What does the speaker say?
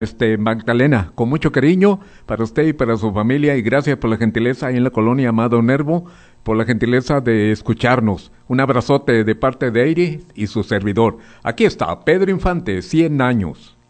Magdalena, con mucho cariño para usted y para su familia y gracias por la gentileza ahí en la colonia Amado Nervo, por la gentileza de escucharnos. Un abrazote de parte de Eiri y su servidor. Aquí está, Pedro Infante, 100 años.